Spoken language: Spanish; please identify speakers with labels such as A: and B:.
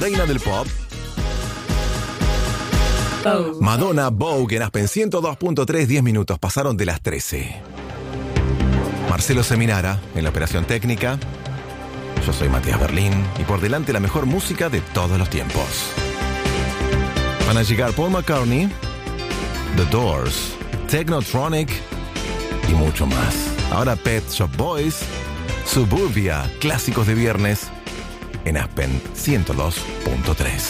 A: reina del pop. Madonna, Vogue en Aspen 102.3, 10 minutos. Pasaron de las 13. Marcelo Seminara en la operación técnica. Yo soy Matías Berlín y por delante la mejor música de todos los tiempos. Van a llegar Paul McCartney, The Doors, Technotronic y mucho más. Ahora Pet Shop Boys, Suburbia, clásicos de viernes en Aspen 102.3.